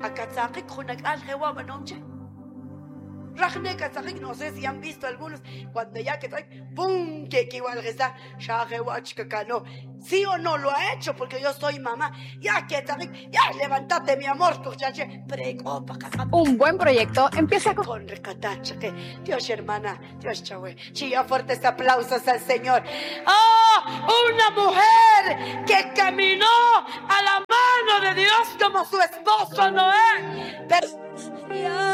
Akatzakik Junacal Jehová noche. No sé si han visto algunos cuando ya que trae pum que igual está no. Sí o no lo ha hecho porque yo soy mamá. Ya que ya levántate mi amor, un buen proyecto empieza con recatacha que Dios hermana, Dios chahue. Chilla fuertes aplausos al Señor. Una mujer que caminó a la mano de Dios como su esposo Noé. Pero